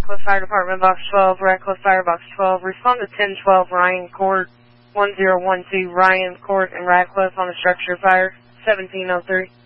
Radcliffe Fire Department, Box 12, Radcliffe Fire, Box 12. Respond to 1012 Ryan Court, 1012 Ryan Court in Radcliffe on a structure fire, 1703.